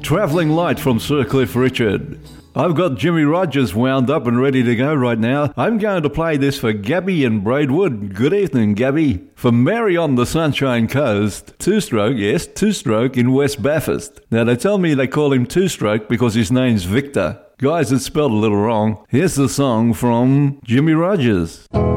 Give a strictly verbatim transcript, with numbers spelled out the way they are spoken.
Travelling Light from Sir Cliff Richard. I've got Jimmy Rogers wound up and ready to go right now. I'm going to play this for Gabby in Braidwood. Good evening, Gabby. For Mary on the Sunshine Coast, two-stroke, yes, two-stroke in West Bathurst. Now, they tell me they call him two-stroke because his name's Victor. Guys, it's spelled a little wrong. Here's the song from Jimmy Rogers.